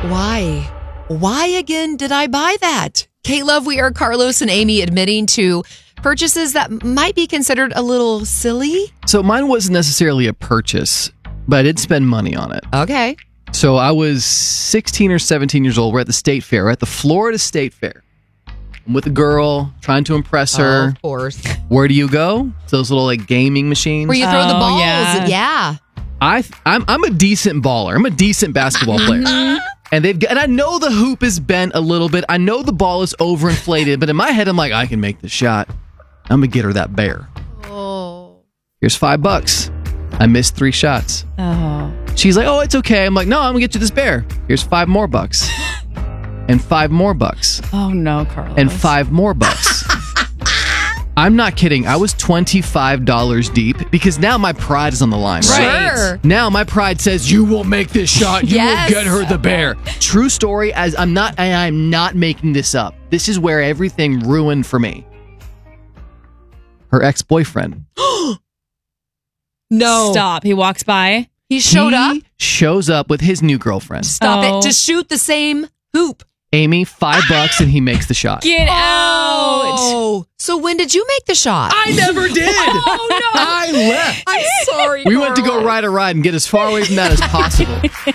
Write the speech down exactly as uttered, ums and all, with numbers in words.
Why? Why again did I buy that? K-Love, we are Carlos and Amy admitting to purchases that might be considered a little silly. So mine wasn't necessarily a purchase, but I did spend money on it. Okay. So I was sixteen or seventeen years old. We're at the state fair. We're at the Florida State Fair. I'm with a girl, trying to impress her. Oh, of course. Where do you go? To those little like gaming machines. Where you throw Oh, the balls. yeah. Yeah. I, I'm, I'm a decent baller. I'm a decent basketball player. And they've got, and I know the hoop is bent a little bit. I know the ball is overinflated, but in my head, I'm like, I can make the shot. I'm gonna get her that bear. Oh. Here's five bucks. I missed three shots. Oh. She's like, oh, it's okay. I'm like, no, I'm gonna get you this bear. Here's five more bucks. And five more bucks. Oh, no, Carlos. And five more bucks. I'm not kidding. I was twenty-five dollars deep because now my pride is on the line, right? Sure. Now my pride says you will make this shot. You Yes. will get her the bear. True story. As I'm not, and I'm not making this up. This is where everything ruined for me. Her ex-boyfriend. No. Stop. He walks by. He showed he up. Shows up with his new girlfriend. Stop Oh. it. To shoot the same hoop. Amy, five bucks, and he makes the shot. Get out. Oh. So when did you make the shot? I never did. Oh, no. I left. I'm sorry. We went to go Carlos. ride a ride and get as far away from that as possible.